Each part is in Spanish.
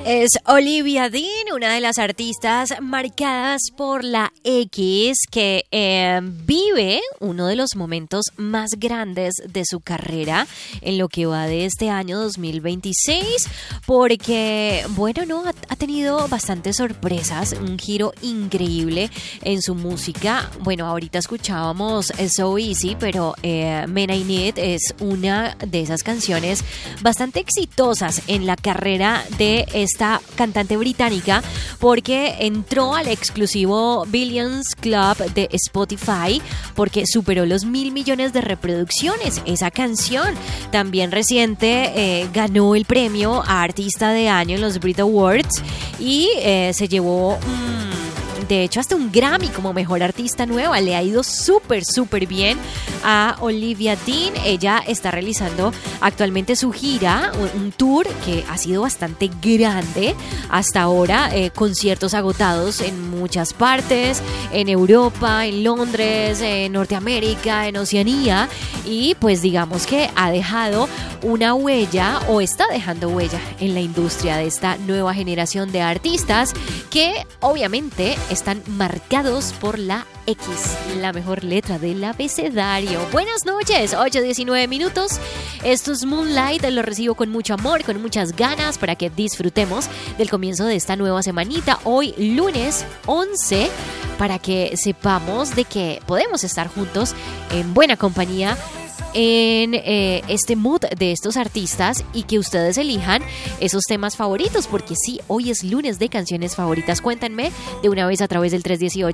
Es Olivia Dean, una de las artistas marcadas por la X, que vive uno de los momentos más grandes de su carrera en lo que va de este año 2026, porque, bueno, no, ha tenido bastantes sorpresas, un giro increíble en su música. Bueno, ahorita escuchábamos So Easy, pero Men I Need es una de esas canciones bastante exitosas en la carrera de esta cantante británica, porque entró al exclusivo Billions Club de Spotify porque superó los 1.000 millones de reproducciones. Esa canción también reciente ganó el premio a Artista de Año en los Brit Awards y se llevó de hecho hasta un Grammy como Mejor Artista Nueva. Le ha ido súper bien a Olivia Dean. Ella está realizando actualmente su gira, un tour que ha sido bastante grande hasta ahora, conciertos agotados en muchas partes, en Europa, en Londres, en Norteamérica, en Oceanía, y pues digamos que ha dejado una huella o está dejando huella en la industria de esta nueva generación de artistas que obviamente están marcados por la X, la mejor letra del abecedario. Buenas noches, 8:19 minutos. Esto es Moonlight, lo recibo con mucho amor, con muchas ganas para que disfrutemos del comienzo de esta nueva semanita. Hoy lunes 11, para que sepamos de que podemos estar juntos en buena compañía en este mood de estos artistas y que ustedes elijan esos temas favoritos, porque sí, hoy es lunes de canciones favoritas. Cuéntenme de una vez a través del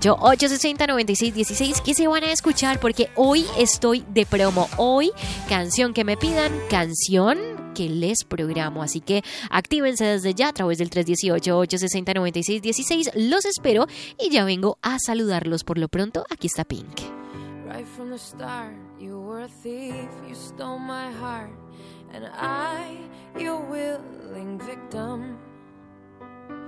318-860-9616 qué se van a escuchar, porque hoy estoy de promo. Hoy, canción que me pidan, canción que les programo, así que actívense desde ya a través del 318-860-9616. Los espero y ya vengo a saludarlos. Por lo pronto, aquí está Pink. Right from the start, you were a thief, you stole my heart, and I